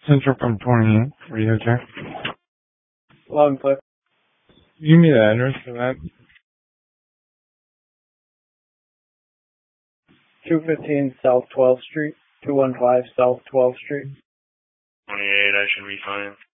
Central from 28. Are you okay? Loud and clear. You give me the address for that? 215 South 12th Street, 215 South 12th Street. 28, I should be fine.